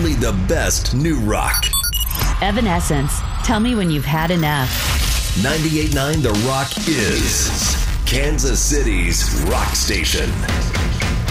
only the best new rock. Evanescence. Tell me when you've had enough. 98.9 The Rock is Kansas City's rock station.